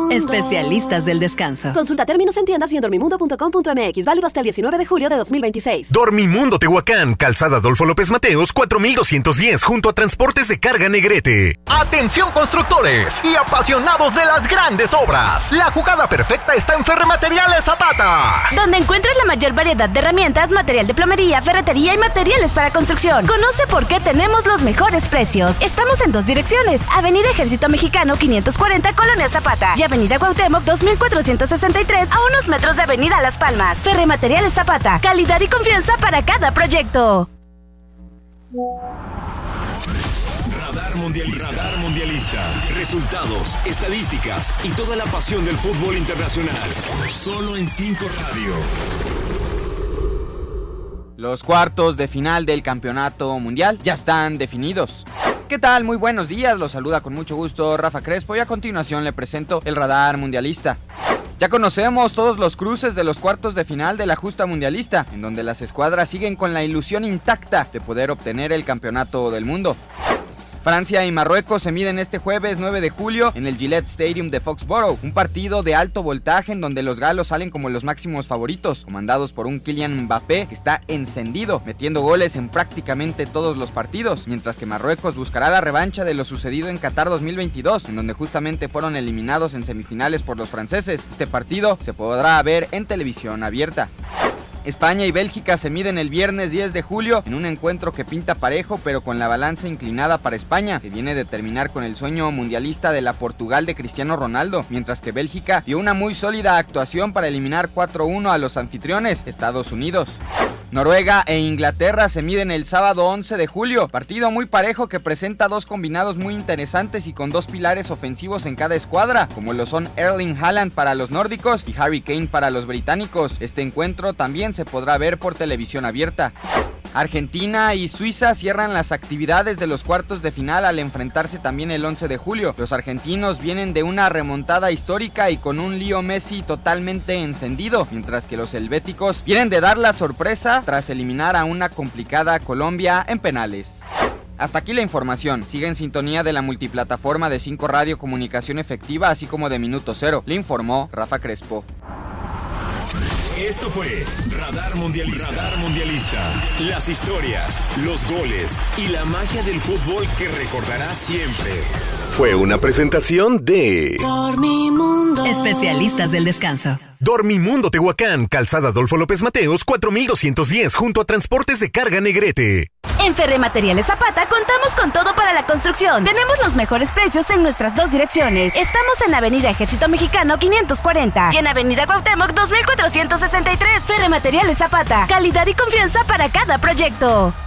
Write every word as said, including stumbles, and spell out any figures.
Especialistas del descanso. Consulta términos en tiendas y en dormimundo punto com punto m x. Válido hasta el diecinueve de julio de dos mil veintiséis. Dormimundo Tehuacán, Calzada Adolfo López Mateos, cuatro mil doscientos diez, junto a Transportes de Carga Negrete. Atención constructores y apasionados de las grandes obras. La jugada perfecta está en Ferremateriales Zapata, donde encuentras la mayor variedad de herramientas, material de plomería, ferretería y materiales para construcción. Conoce por qué tenemos los mejores precios. Estamos en dos direcciones: Avenida Ejército Mexicano quinientos cuarenta, Colonia Zapata, y Avenida Cuauhtémoc dos mil cuatrocientos sesenta y tres, a unos metros de Avenida Las Palmas. Ferremateriales Zapata, calidad y confianza para cada proyecto. Radar Mundialista. Radar Mundialista. Resultados, estadísticas y toda la pasión del fútbol internacional. Solo en cinco Radio. Los cuartos de final del campeonato mundial ya están definidos. ¿Qué tal? Muy buenos días, los saluda con mucho gusto Rafa Crespo y a continuación le presento el Radar Mundialista. Ya conocemos todos los cruces de los cuartos de final de la justa mundialista, en donde las escuadras siguen con la ilusión intacta de poder obtener el campeonato del mundo. Francia y Marruecos se miden este jueves nueve de julio en el Gillette Stadium de Foxborough, un partido de alto voltaje en donde los galos salen como los máximos favoritos, comandados por un Kylian Mbappé que está encendido, metiendo goles en prácticamente todos los partidos, mientras que Marruecos buscará la revancha de lo sucedido en Qatar dos mil veintidós, en donde justamente fueron eliminados en semifinales por los franceses. Este partido se podrá ver en televisión abierta. España y Bélgica se miden el viernes diez de julio en un encuentro que pinta parejo, pero con la balanza inclinada para España, que viene de terminar con el sueño mundialista de la Portugal de Cristiano Ronaldo, mientras que Bélgica dio una muy sólida actuación para eliminar cuatro uno a los anfitriones, Estados Unidos. Noruega e Inglaterra se miden el sábado once de julio, partido muy parejo que presenta dos combinados muy interesantes y con dos pilares ofensivos en cada escuadra, como lo son Erling Haaland para los nórdicos y Harry Kane para los británicos. Este encuentro también se podrá ver por televisión abierta. Argentina y Suiza cierran las actividades de los cuartos de final al enfrentarse también el once de julio. Los argentinos vienen de una remontada histórica y con un Leo Messi totalmente encendido, mientras que los helvéticos vienen de dar la sorpresa tras eliminar a una complicada Colombia en penales. Hasta aquí la información. Sigue en sintonía de la multiplataforma de cinco Radio Comunicación Efectiva, así como de Minuto Cero. Le informó Rafa Crespo. Esto fue Radar Mundialista. Radar Mundialista. Las historias, los goles y la magia del fútbol que recordarás siempre. Fue una presentación de Dormimundo. Especialistas del descanso. Dormimundo Tehuacán, Calzada Adolfo López Mateos, cuatro mil doscientos diez, junto a Transportes de Carga Negrete. En Ferremateriales Zapata contamos con todo para la construcción. Tenemos los mejores precios en nuestras dos direcciones. Estamos en Avenida Ejército Mexicano quinientos cuarenta y en Avenida Cuauhtémoc dos mil cuatrocientos sesenta y tres. Ferremateriales Zapata, calidad y confianza para cada proyecto.